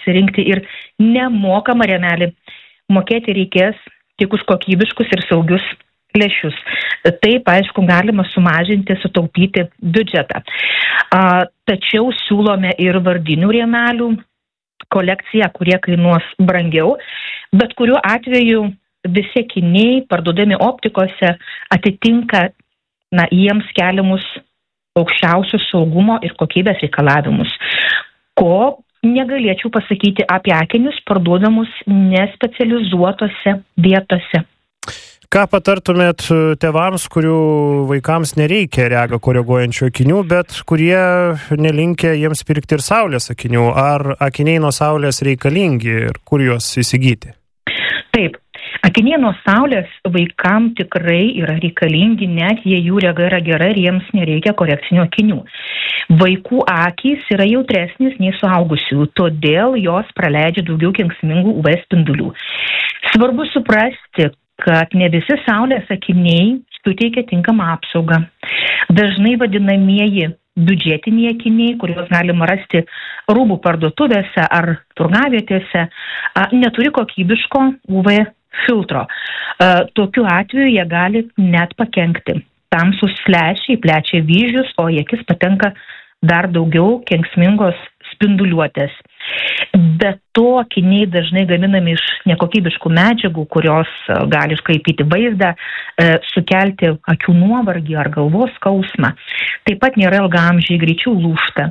išsirinkti ir nemokamą rėmelį. Mokėti reikės tik už kokybiškus ir saugius lęšius. Taip, aišku, galima sumažinti, sutaupyti biudžetą. Tačiau siūlome ir vardinių rėmelių kolekciją, kurie kainuos brangiau, bet kuriuo atveju visi akiniai parduodami optikose atitinka jiems keliamus aukščiausius saugumo ir kokybės reikalavimus, ko negalėčiau pasakyti apie akinius parduodamus nespecializuotose vietose. Ką patartumėt tėvams, kurių vaikams nereikia regą koreguojančių akinių, bet kurie nelinkę jiems pirkti ir saulės akinių? Ar akiniai nuo saulės reikalingi ir kur juos įsigyti? Taip, akiniai nuo saulės vaikam tikrai yra reikalingi, net jei jų rega yra gera ir jiems nereikia korekcinių akinių. Vaikų akys yra jautresnis nei suaugusių, todėl jos praleidžia daugiau kenksmingų UV spindulių. Svarbu suprasti, kad ne visi saulės akiniai suteikia tinkamą apsaugą. Dažnai vadinamieji biudžetiniai akiniai, kuriuos galima rasti rūbų parduotuvėse ar turgavietėse, neturi kokybiško UV filtro. Tokiu atveju jie gali net pakenkti. Tamsūs lęšiai plečia vyzdžius, o į akis patenka dar daugiau kenksmingos spinduliuotės. Be to, akiniai dažnai gaminami iš nekokybiškų medžiagų, kurios gali iškraipyti vaizdą, sukelti akių nuovargį ar galvos skausmą. Taip pat nėra ilgaamžiai, greičiau lūžta.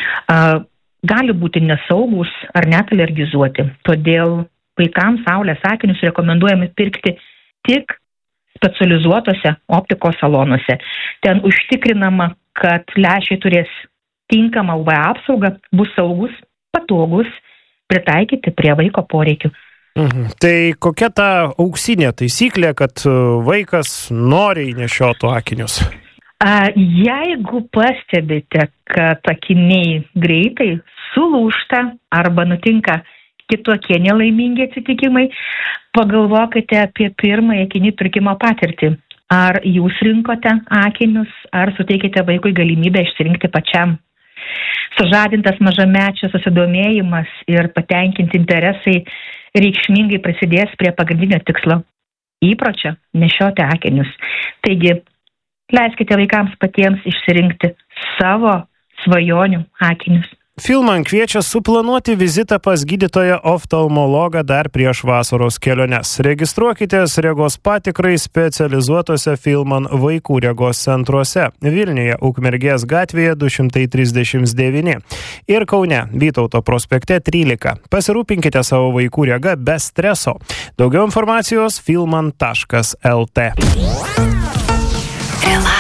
Gali būti nesaugus ar net alergizuoti. Todėl vaikams saulės akinius rekomenduojame pirkti tik specializuotose optikos salonuose. Ten užtikrinama, kad lęšiai turės tinkamą UV apsaugą, bus saugus, patogus, pritaikyti prie vaiko poreikių. Tai kokia ta auksinė taisyklė, kad vaikas noriai nešiotų akinius? Jeigu pastebite, kad akiniai greitai sulūžta arba nutinka kitokie nelaimingi atsitikimai, pagalvokite apie pirmąją akinių pirkimo patirtį. Ar jūs rinkote akinius, ar suteikite vaikui galimybę išsirinkti pačiam. Sužadintas mažamečio susidomėjimas ir patenkinti interesai reikšmingai prisidės prie pagrindinio tikslo – įpročio nešioti akinius. Taigi, leiskite vaikams patiems išsirinkti savo svajonių akinius. Filman kviečia suplanuoti vizitą pas gydytoją oftalmologą dar prieš vasaros keliones. Registruokitės regos patikrai specializuotose Filman vaikų regos centruose Vilniuje, Ukmergės gatvėje 239 ir Kaune, Vytauto prospekte 13. Pasirūpinkite savo vaikų rega be streso. Daugiau informacijos filman.lt.